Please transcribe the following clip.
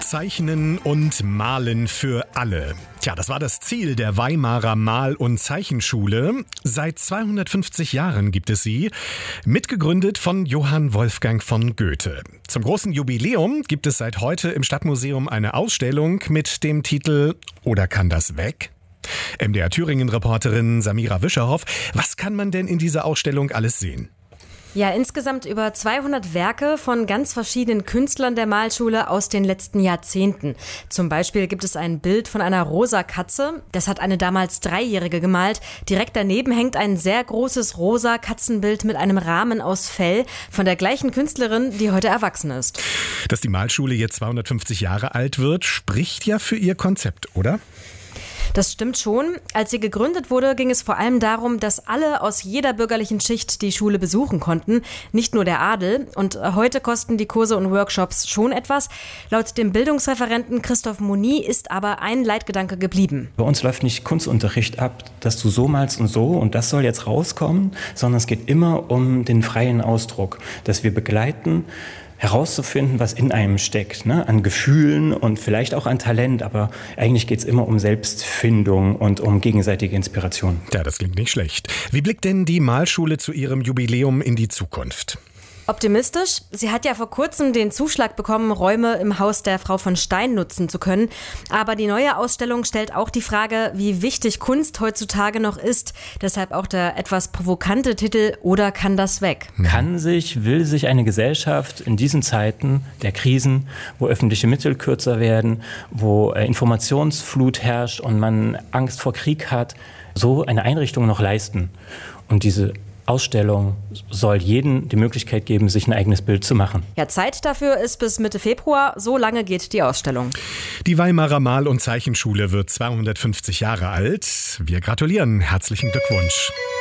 Zeichnen und Malen für alle. Tja, das war das Ziel der Weimarer Mal- und Zeichenschule. Seit 250 Jahren gibt es sie, mitgegründet von Johann Wolfgang von Goethe. Zum großen Jubiläum gibt es seit heute im Stadtmuseum eine Ausstellung mit dem Titel »Oder kann das weg?« MDR Thüringen-Reporterin Samira Wischerhoff. Was kann man denn in dieser Ausstellung alles sehen? Ja, insgesamt über 200 Werke von ganz verschiedenen Künstlern der Malschule aus den letzten Jahrzehnten. Zum Beispiel gibt es ein Bild von einer rosa Katze. Das hat eine damals 3-Jährige gemalt. Direkt daneben hängt ein sehr großes rosa Katzenbild mit einem Rahmen aus Fell von der gleichen Künstlerin, die heute erwachsen ist. Dass die Malschule jetzt 250 Jahre alt wird, spricht ja für ihr Konzept, oder? Das stimmt schon. Als sie gegründet wurde, ging es vor allem darum, dass alle aus jeder bürgerlichen Schicht die Schule besuchen konnten, nicht nur der Adel. Und heute kosten die Kurse und Workshops schon etwas. Laut dem Bildungsreferenten Christoph Moni ist aber ein Leitgedanke geblieben. Bei uns läuft nicht Kunstunterricht ab, dass du so malst und das soll jetzt rauskommen, sondern es geht immer um den freien Ausdruck, dass wir begleiten, herauszufinden, was in einem steckt, an Gefühlen und vielleicht auch an Talent, aber eigentlich geht es immer um Selbstfindung und um gegenseitige Inspiration. Ja, das klingt nicht schlecht. Wie blickt denn die Malschule zu ihrem Jubiläum in die Zukunft? Optimistisch. Sie hat ja vor kurzem den Zuschlag bekommen, Räume im Haus der Frau von Stein nutzen zu können. Aber die neue Ausstellung stellt auch die Frage, wie wichtig Kunst heutzutage noch ist. Deshalb auch der etwas provokante Titel »Oder kann das weg?« Will sich eine Gesellschaft in diesen Zeiten der Krisen, wo öffentliche Mittel kürzer werden, wo Informationsflut herrscht und man Angst vor Krieg hat, so eine Einrichtung noch leisten? Und diese Ausstellung soll jedem die Möglichkeit geben, sich ein eigenes Bild zu machen. Ja, Zeit dafür ist bis Mitte Februar. So lange geht die Ausstellung. Die Weimarer Mal- und Zeichenschule wird 250 Jahre alt. Wir gratulieren. Herzlichen Glückwunsch.